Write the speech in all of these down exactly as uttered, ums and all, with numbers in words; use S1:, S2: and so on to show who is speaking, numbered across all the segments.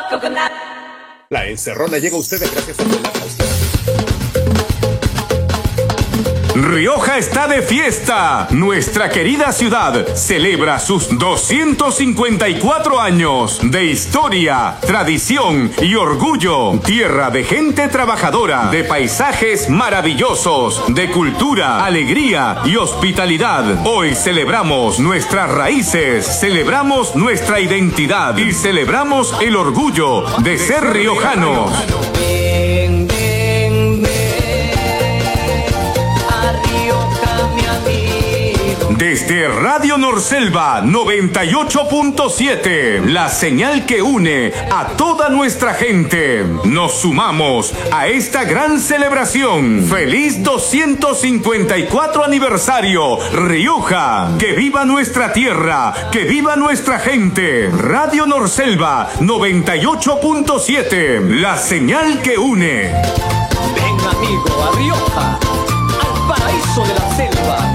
S1: La encerrona llega a ustedes gracias a la pausa.
S2: Rioja está de fiesta. Nuestra querida ciudad celebra sus doscientos cincuenta y cuatro años de historia, tradición y orgullo. Tierra de gente trabajadora, de paisajes maravillosos, de cultura, alegría y hospitalidad. Hoy celebramos nuestras raíces, celebramos nuestra identidad y celebramos el orgullo de ser riojanos. Desde Radio Norselva noventa y ocho punto siete, la señal que une a toda nuestra gente. Nos sumamos a esta gran celebración. ¡Feliz doscientos cincuenta y cuatro aniversario, Rioja! ¡Que viva nuestra tierra! ¡Que viva nuestra gente! Radio Norselva noventa y ocho punto siete, la señal que une.
S3: Ven, amigo, a Rioja, al paraíso de la selva.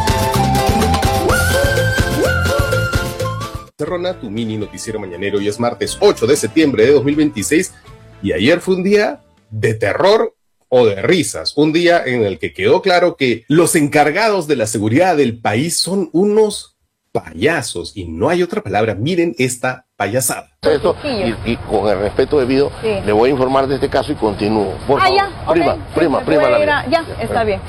S1: Encerrona, tu mini noticiero mañanero. Hoy es martes ocho de septiembre de dos mil veintiséis y ayer fue un día de terror o de risas. Un día en el que quedó claro que los encargados de la seguridad del país son unos payasos y no hay otra palabra. Miren esta payasada.
S4: Esto, y, y con el respeto debido, sí, le voy a informar de este caso y continúo. Por
S5: ah,
S4: favor.
S5: Ya,
S4: prima,
S5: okay.
S4: prima,
S5: sí,
S4: prima, la
S5: ya, ya, está bien.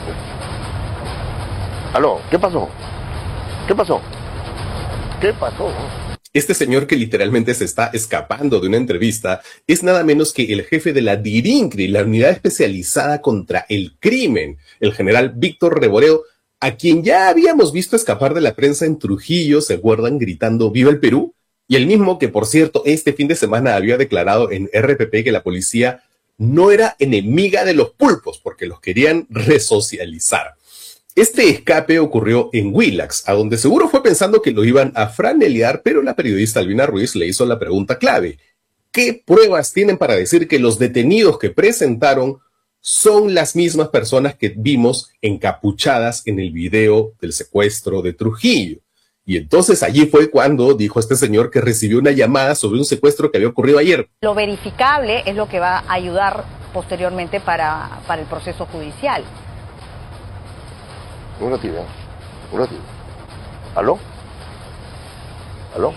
S4: Aló, ¿qué pasó? ¿Qué pasó? ¿Qué pasó?
S1: Este señor que literalmente se está escapando de una entrevista es nada menos que el jefe de la DIRINCRI, la unidad especializada contra el crimen, el general Víctor Reboreo, a quien ya habíamos visto escapar de la prensa en Trujillo, ¿se acuerdan? Gritando ¡Viva el Perú! Y el mismo que, por cierto, este fin de semana había declarado en R P P que la policía no era enemiga de los pulpos porque los querían resocializar. Este escape ocurrió en Willax, a donde seguro fue pensando que lo iban a franelear, pero la periodista Albina Ruiz le hizo la pregunta clave. ¿Qué pruebas tienen para decir que los detenidos que presentaron son las mismas personas que vimos encapuchadas en el video del secuestro de Trujillo? Y entonces allí fue cuando dijo este señor que recibió una llamada sobre un secuestro que había ocurrido ayer.
S5: Lo verificable es lo que va a ayudar posteriormente para, para el proceso judicial.
S4: Un ratito, un ratito. ¿Aló? ¿Aló?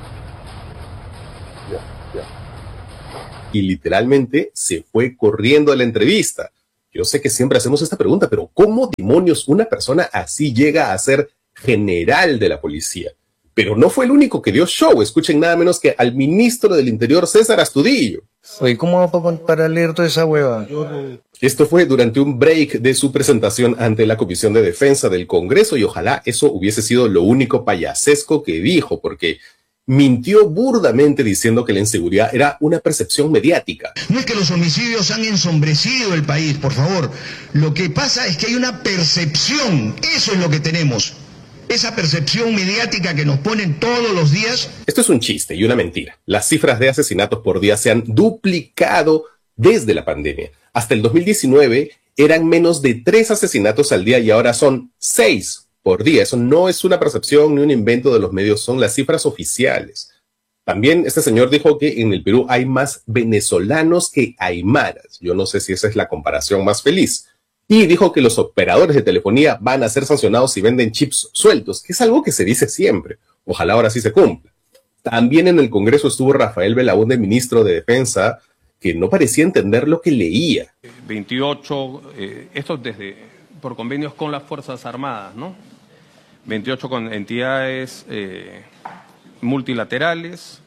S4: Ya, ya.
S1: Y literalmente se fue corriendo a la entrevista. Yo sé que siempre hacemos esta pregunta, pero ¿cómo demonios una persona así llega a ser general de la policía? Pero no fue el único que dio show. Escuchen nada menos que al ministro del Interior, César Astudillo.
S6: Oye, ¿cómo va para leer toda esa hueva?
S1: Esto fue durante un break de su presentación ante la Comisión de Defensa del Congreso y ojalá eso hubiese sido lo único payasesco que dijo, porque mintió burdamente diciendo que la inseguridad era una percepción mediática.
S7: No es que los homicidios han ensombrecido el país, por favor. Lo que pasa es que hay una percepción, eso es lo que tenemos. Esa percepción mediática que nos ponen todos los días.
S1: Esto es un chiste y una mentira. Las cifras de asesinatos por día se han duplicado desde la pandemia. Hasta el dos mil diecinueve eran menos de tres asesinatos al día y ahora son seis por día. Eso no es una percepción ni un invento de los medios, son las cifras oficiales. También este señor dijo que en el Perú hay más venezolanos que aymaras. Yo no sé si esa es la comparación más feliz. Y dijo que los operadores de telefonía van a ser sancionados si venden chips sueltos, que es algo que se dice siempre. Ojalá ahora sí se cumpla. También en el Congreso estuvo Rafael Belaúnde, ministro de Defensa, que no parecía entender lo que leía.
S8: veintiocho, eh, esto desde por convenios con las Fuerzas Armadas, ¿no? veintiocho con entidades eh, multilaterales.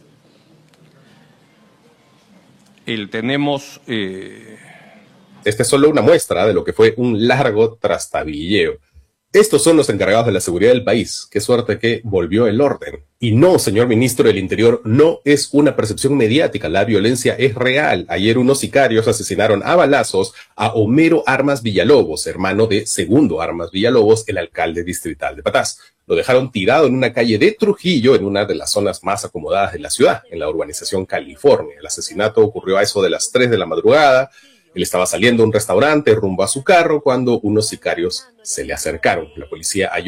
S8: El, tenemos... Eh,
S1: Esta es solo una muestra de lo que fue un largo trastabilleo. Estos son los encargados de la seguridad del país. Qué suerte que volvió el orden. Y no, señor ministro del Interior, no es una percepción mediática. La violencia es real. Ayer unos sicarios asesinaron a balazos a Homero Armas Villalobos, hermano de Segundo Armas Villalobos, el alcalde distrital de Patás. Lo dejaron tirado en una calle de Trujillo, en una de las zonas más acomodadas de la ciudad, en la urbanización California. El asesinato ocurrió a eso de las tres de la madrugada. Él estaba saliendo a un restaurante rumbo a su carro cuando unos sicarios se le acercaron. La policía halló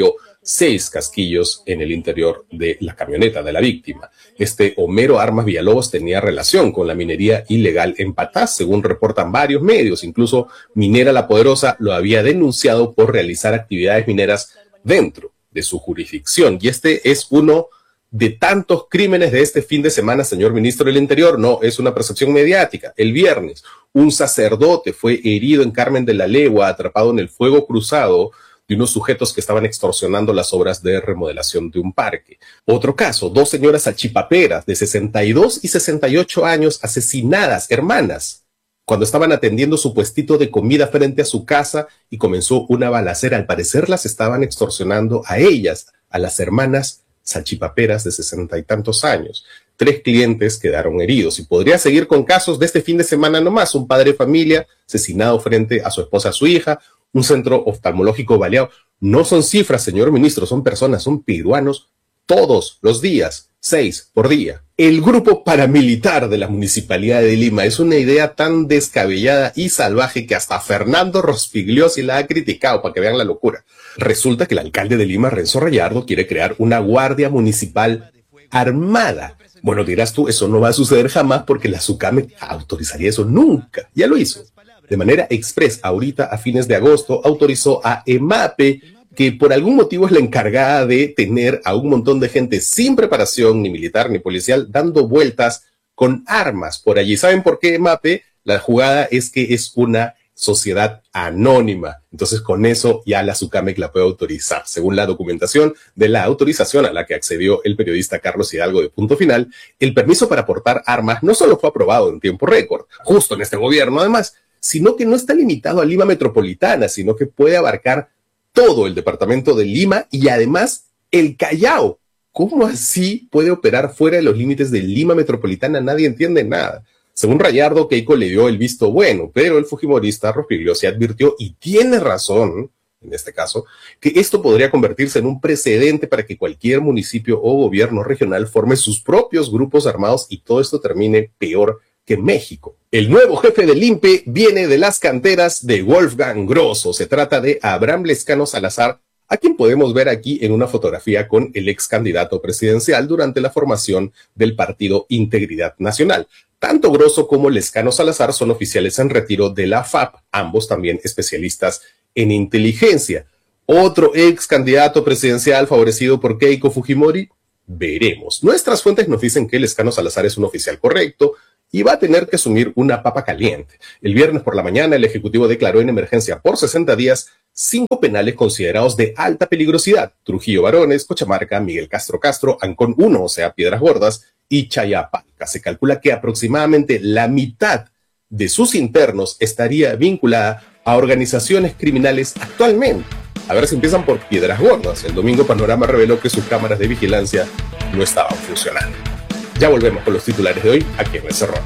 S1: seis casquillos en el interior de la camioneta de la víctima. Este Homero Armas Villalobos tenía relación con la minería ilegal en Patás, según reportan varios medios. Incluso Minera La Poderosa lo había denunciado por realizar actividades mineras dentro de su jurisdicción. Y este es uno de tantos crímenes de este fin de semana, señor ministro del Interior. No, es una percepción mediática. El viernes, un sacerdote fue herido en Carmen de la Legua, atrapado en el fuego cruzado de unos sujetos que estaban extorsionando las obras de remodelación de un parque. Otro caso, dos señoras salchipaperas de sesenta y dos y sesenta y ocho años asesinadas, hermanas, cuando estaban atendiendo su puestito de comida frente a su casa y comenzó una balacera. Al parecer las estaban extorsionando a ellas, a las hermanas salchipaperas de sesenta y tantos años. Tres clientes quedaron heridos y podría seguir con casos de este fin de semana nomás. Un padre de familia asesinado frente a su esposa, a su hija, un centro oftalmológico baleado. No son cifras, señor ministro, son personas, son peruanos todos los días, seis por día. El grupo paramilitar de la Municipalidad de Lima es una idea tan descabellada y salvaje que hasta Fernando Rospigliosi la ha criticado, para que vean la locura. Resulta que el alcalde de Lima, Renzo Rayardo, quiere crear una guardia municipal armada. Bueno, dirás tú, eso no va a suceder jamás porque la SUCAME autorizaría eso nunca. Ya lo hizo. De manera express, ahorita a fines de agosto, autorizó a EMAPE, que por algún motivo es la encargada de tener a un montón de gente sin preparación, ni militar ni policial, dando vueltas con armas por allí. ¿Saben por qué EMAPE? La jugada es que es una sociedad anónima. Entonces, con eso ya la SUCAMEC la puede autorizar. Según la documentación de la autorización a la que accedió el periodista Carlos Hidalgo de Punto Final, el permiso para portar armas no solo fue aprobado en tiempo récord, justo en este gobierno además, sino que no está limitado a Lima Metropolitana, sino que puede abarcar todo el departamento de Lima y además el Callao. ¿Cómo así puede operar fuera de los límites de Lima Metropolitana? Nadie entiende nada. Según Rayardo, Keiko le dio el visto bueno, pero el fujimorista Rospigliosi advirtió, y tiene razón en este caso, que esto podría convertirse en un precedente para que cualquier municipio o gobierno regional forme sus propios grupos armados y todo esto termine peor que México. El nuevo jefe del I N P E viene de las canteras de Wolfgang Grosso. Se trata de Abraham Lescano Salazar, a quien podemos ver aquí en una fotografía con el ex candidato presidencial durante la formación del partido Integridad Nacional. Tanto Grosso como Lescano Salazar son oficiales en retiro de la F A P, ambos también especialistas en inteligencia. Otro ex candidato presidencial favorecido por Keiko Fujimori, veremos. Nuestras fuentes nos dicen que Lescano Salazar es un oficial correcto y va a tener que asumir una papa caliente. El viernes por la mañana, el Ejecutivo declaró en emergencia por sesenta días cinco penales considerados de alta peligrosidad: Trujillo Varones, Cochamarca, Miguel Castro Castro, Ancón uno, o sea, Piedras Gordas, y Chayapalca. Se calcula que aproximadamente la mitad de sus internos estaría vinculada a organizaciones criminales actualmente. A ver si empiezan por Piedras Gordas. El domingo Panorama reveló que sus cámaras de vigilancia no estaban funcionando. Ya volvemos con los titulares de hoy aquí en El Cerrón.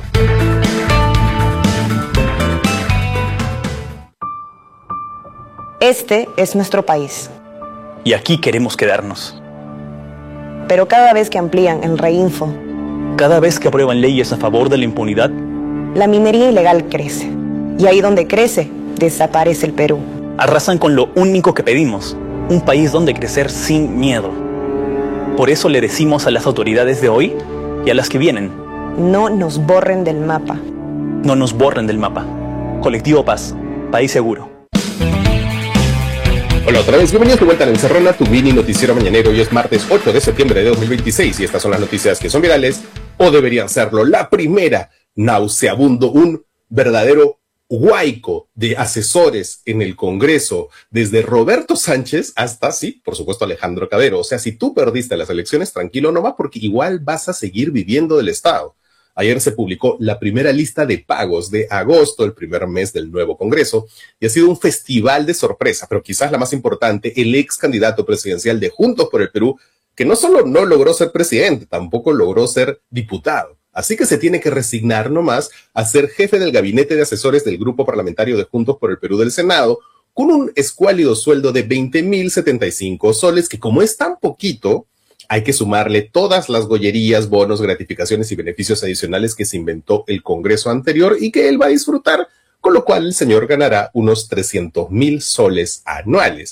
S9: Este es nuestro país.
S10: Y aquí queremos quedarnos.
S9: Pero cada vez que amplían el Reinfo,
S10: cada vez que aprueban leyes a favor de la impunidad,
S9: la minería ilegal crece. Y ahí donde crece, desaparece el Perú.
S10: Arrasan con lo único que pedimos: un país donde crecer sin miedo. Por eso le decimos a las autoridades de hoy y a las que vienen:
S9: no nos borren del mapa.
S10: No nos borren del mapa. Colectivo Paz, país seguro.
S1: Hola otra vez, bienvenidos de vuelta a La Encerrona, tu mini noticiero mañanero. Hoy es martes ocho de septiembre de dos mil veintiséis y estas son las noticias que son virales o deberían serlo. La primera, nauseabundo, un verdadero huaico de asesores en el Congreso, desde Roberto Sánchez hasta, sí, por supuesto, Alejandro Cabero. O sea, si tú perdiste las elecciones, tranquilo nomás, porque igual vas a seguir viviendo del Estado. Ayer se publicó la primera lista de pagos de agosto, el primer mes del nuevo Congreso, y ha sido un festival de sorpresa, pero quizás la más importante, el ex candidato presidencial de Juntos por el Perú, que no solo no logró ser presidente, tampoco logró ser diputado. Así que se tiene que resignar nomás a ser jefe del gabinete de asesores del grupo parlamentario de Juntos por el Perú del Senado, con un escuálido sueldo de veinte mil setenta y cinco soles, que como es tan poquito, hay que sumarle todas las gollerías, bonos, gratificaciones y beneficios adicionales que se inventó el Congreso anterior y que él va a disfrutar, con lo cual el señor ganará unos trescientos mil soles anuales.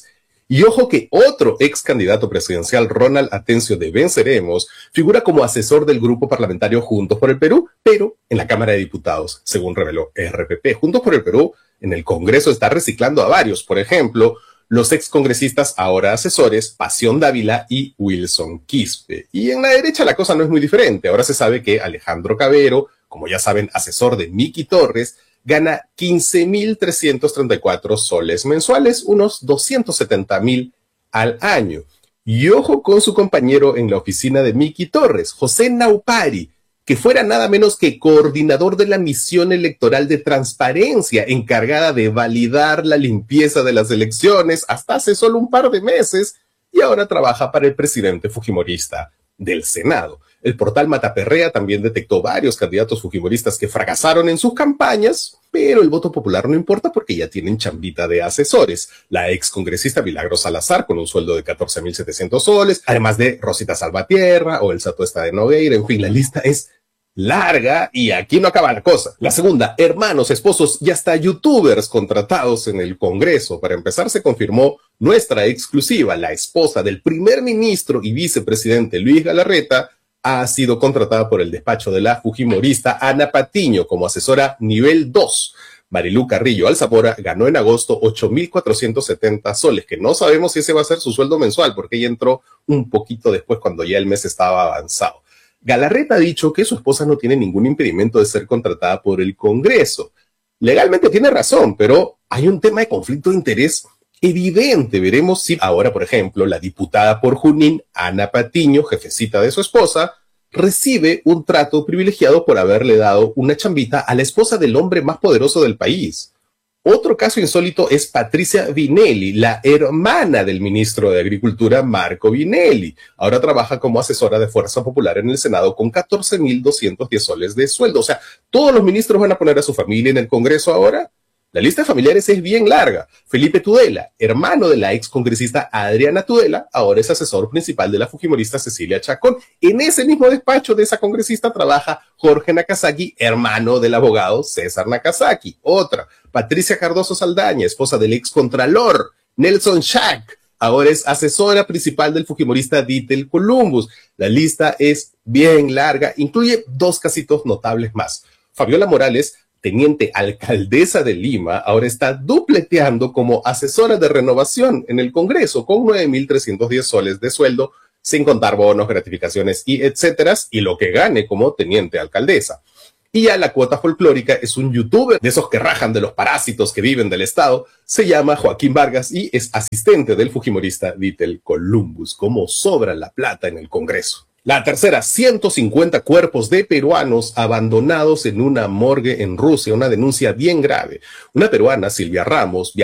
S1: Y ojo que otro ex candidato presidencial, Ronald Atencio de Venceremos, figura como asesor del grupo parlamentario Juntos por el Perú, pero en la Cámara de Diputados, según reveló R P P. Juntos por el Perú en el Congreso está reciclando a varios, por ejemplo, los excongresistas ahora asesores Pasión Dávila y Wilson Quispe. Y en la derecha la cosa no es muy diferente. Ahora se sabe que Alejandro Cabero, como ya saben, asesor de Miki Torres, gana quince mil trescientos treinta y cuatro soles mensuales, unos doscientos setenta mil al año. Y ojo con su compañero en la oficina de Miki Torres, José Naupari, que fuera nada menos que coordinador de la misión electoral de transparencia, encargada de validar la limpieza de las elecciones hasta hace solo un par de meses, y ahora trabaja para el presidente fujimorista del Senado. El portal Mataperrea también detectó varios candidatos fujimoristas que fracasaron en sus campañas, pero el voto popular no importa porque ya tienen chambita de asesores. La excongresista Milagros Salazar con un sueldo de catorce mil setecientos soles, además de Rosita Salvatierra o el Satuesta de Nogueira. En fin, la lista es larga y aquí no acaba la cosa. La segunda, hermanos, esposos y hasta youtubers contratados en el Congreso. Para empezar, se confirmó nuestra exclusiva. La esposa del primer ministro y vicepresidente Luis Galarreta ha sido contratada por el despacho de la fujimorista Ana Patiño como asesora nivel dos. Marilú Carrillo Alzapora ganó en agosto ocho mil cuatrocientos setenta soles, que no sabemos si ese va a ser su sueldo mensual, porque ella entró un poquito después cuando ya el mes estaba avanzado. Galarreta ha dicho que su esposa no tiene ningún impedimento de ser contratada por el Congreso. Legalmente tiene razón, pero hay un tema de conflicto de interés evidente. Veremos si ahora, por ejemplo, la diputada por Junín, Ana Patiño, jefecita de su esposa, recibe un trato privilegiado por haberle dado una chambita a la esposa del hombre más poderoso del país. Otro caso insólito es Patricia Vinelli, la hermana del ministro de Agricultura, Marco Vinelli. Ahora trabaja como asesora de Fuerza Popular en el Senado con catorce mil doscientos diez soles de sueldo. O sea, ¿todos los ministros van a poner a su familia en el Congreso ahora? La lista de familiares es bien larga. Felipe Tudela, hermano de la excongresista Adriana Tudela, ahora es asesor principal de la fujimorista Cecilia Chacón. En ese mismo despacho de esa congresista trabaja Jorge Nakazaki, hermano del abogado César Nakazaki. Otra, Patricia Cardoso Saldaña, esposa del excontralor Nelson Schack, ahora es asesora principal del fujimorista Dítel Columbus. La lista es bien larga, incluye dos casitos notables más. Fabiola Morales, teniente alcaldesa de Lima, ahora está dupleteando como asesora de renovación en el Congreso con nueve mil trescientos diez soles de sueldo, sin contar bonos, gratificaciones y etcétera, y lo que gane como teniente alcaldesa. Y ya la cuota folclórica es un youtuber de esos que rajan de los parásitos que viven del Estado, se llama Joaquín Vargas y es asistente del fujimorista Dítel Columbus. Cómo sobra la plata en el Congreso. La tercera, ciento cincuenta cuerpos de peruanos abandonados en una morgue en Rusia, una denuncia bien grave. Una peruana, Silvia Ramos,